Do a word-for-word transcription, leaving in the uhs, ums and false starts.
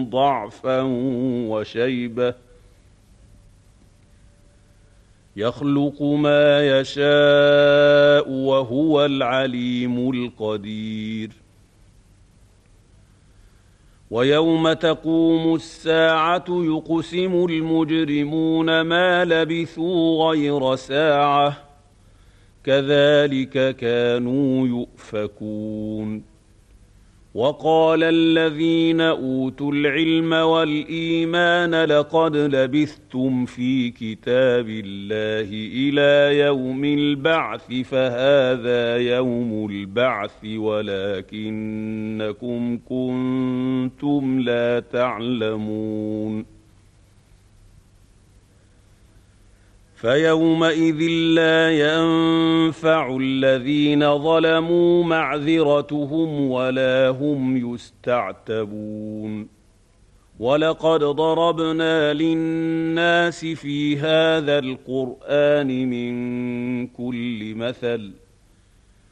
ضعفا وشيبة يخلق ما يشاء وهو العليم القدير ويوم تقوم الساعة يقسم المجرمون ما لبثوا غير ساعة كذلك كانوا يؤفكون وقال الذين أوتوا العلم والإيمان لقد لبثتم في كتاب الله إلى يوم البعث فهذا يوم البعث ولكنكم كنتم لا تعلمون فيومئذ لا ينفع الذين ظلموا معذرتهم ولا هم يستعتبون ولقد ضربنا للناس في هذا القرآن من كل مثل